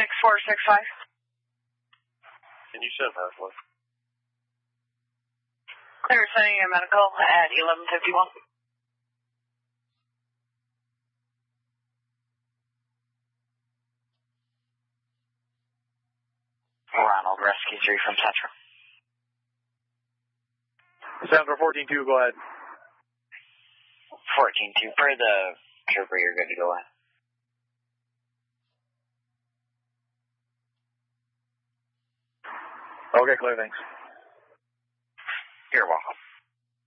6465. Can you send her, please? Clear, sending you a medical at 1151. Ronald, Rescue 3 from Central. Central 14-2, go ahead. 14-2, per the trooper, you're good to go in. Okay, clear, thanks. You're welcome.